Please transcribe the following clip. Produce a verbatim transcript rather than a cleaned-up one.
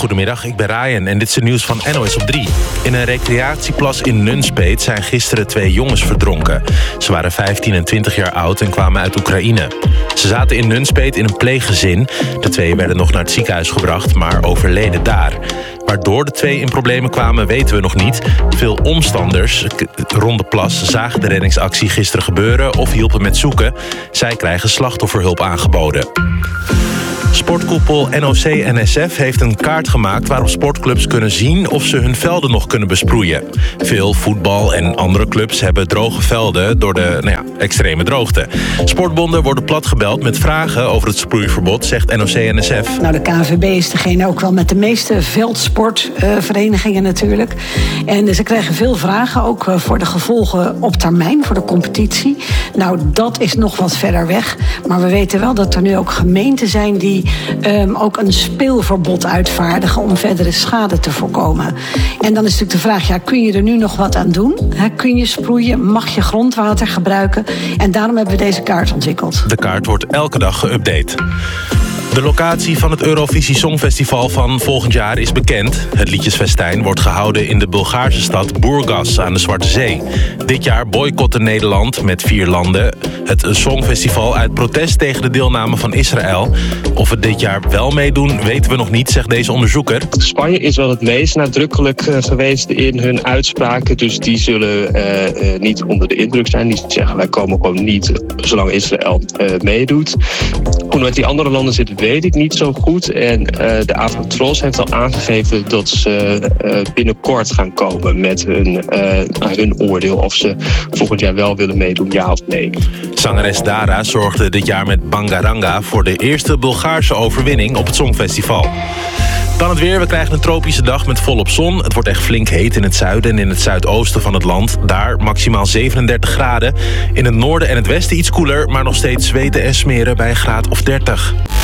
Goedemiddag, ik ben Ryan en dit is het nieuws van N O S op drie. In een recreatieplas in Nunspeet zijn gisteren twee jongens verdronken. Ze waren vijftien en twintig jaar oud en kwamen uit Oekraïne. Ze zaten in Nunspeet in een pleeggezin. De twee werden nog naar het ziekenhuis gebracht, maar overleden daar. Waardoor de twee in problemen kwamen, weten we nog niet. Veel omstanders rond de plas zagen de reddingsactie gisteren gebeuren of hielpen met zoeken. Zij krijgen slachtofferhulp aangeboden. Sportkoepel N O C N S F heeft een kaart gemaakt waarop sportclubs kunnen zien of ze hun velden nog kunnen besproeien. Veel voetbal- en andere clubs hebben droge velden door de nou ja, extreme droogte. Sportbonden worden platgebeld met vragen over het sproeiverbod, zegt N O C N S F. Nou, de K N V B is degene ook wel met de meeste veldsportverenigingen uh, natuurlijk. En ze krijgen veel vragen, ook uh, voor de gevolgen op termijn, voor de competitie. Nou, dat is nog wat verder weg. Maar we weten wel dat er nu ook gemeenten zijn die Um, ook een speelverbod uitvaardigen om verdere schade te voorkomen. En dan is natuurlijk de vraag, ja, kun je er nu nog wat aan doen? He, kun je sproeien? Mag je grondwater gebruiken? En daarom hebben we deze kaart ontwikkeld. De kaart wordt elke dag geüpdate. De locatie van het Eurovisie Songfestival van volgend jaar is bekend. Het liedjesfestijn wordt gehouden in de Bulgaarse stad Burgas aan de Zwarte Zee. Dit jaar boycotte Nederland met vier landen het Songfestival uit protest tegen de deelname van Israël. Of we dit jaar wel meedoen, weten we nog niet, zegt deze onderzoeker. Spanje is wel het meest nadrukkelijk uh, geweest in hun uitspraken. Dus die zullen uh, uh, niet onder de indruk zijn. Die zeggen, wij komen gewoon niet zolang Israël uh, meedoet. Hoe met die andere landen zit, weet ik niet zo goed. En uh, de Avrotros heeft al aangegeven dat ze uh, binnenkort gaan komen met hun, uh, hun oordeel of ze volgend jaar wel willen meedoen, ja of nee. Zangeres Dara zorgde dit jaar met Bangaranga voor de eerste Bulgaarse overwinning op het Songfestival. Dan het weer. We krijgen een tropische dag met volop zon. Het wordt echt flink heet in het zuiden en in het zuidoosten van het land. Daar maximaal zevenendertig graden. In het noorden en het westen iets koeler, maar nog steeds zweten en smeren bij een graad of dertig.